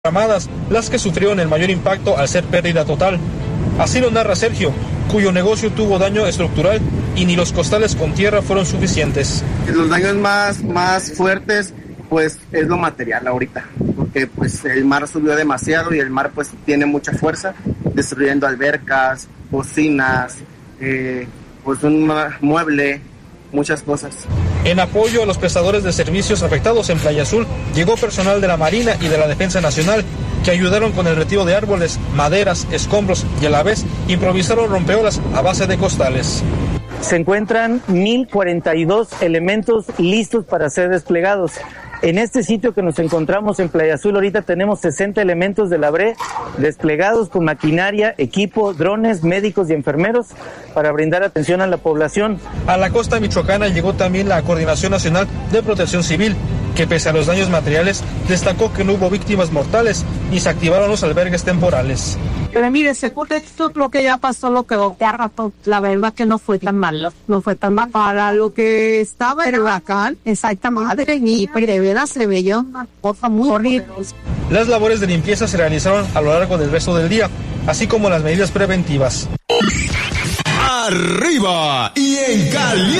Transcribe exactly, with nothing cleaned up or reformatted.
ramadas las que sufrieron el mayor impacto al ser pérdida total. Así lo narra Sergio, cuyo negocio tuvo daño estructural y ni los costales con tierra fueron suficientes. Los daños más, más fuertes pues es lo material ahorita, porque pues el mar subió demasiado y el mar pues tiene mucha fuerza, destruyendo albercas, cocinas, eh, pues un mueble, muchas cosas. En apoyo a los prestadores de servicios afectados en Playa Azul, llegó personal de la Marina y de la Defensa Nacional, que ayudaron con el retiro de árboles, maderas, escombros y a la vez improvisaron rompeolas a base de costales. Se encuentran mil cuarenta y dos elementos listos para ser desplegados. En este sitio que nos encontramos en Playa Azul, ahorita tenemos sesenta elementos de la B R E desplegados con maquinaria, equipo, drones, médicos y enfermeros para brindar atención a la población. A la costa michoacana llegó también la Coordinación Nacional de Protección Civil, que pese a los daños materiales, destacó que no hubo víctimas mortales ni se activaron los albergues temporales. Pero mire, según esto, lo que ya pasó, lo que rato, la verdad que no fue tan malo, no fue tan mal. Para lo que estaba el huracán, exacta madre, y de verdad se veía una cosa muy horrible. Las labores de limpieza se realizaron a lo largo del resto del día, así como las medidas preventivas. Arriba y en caliente.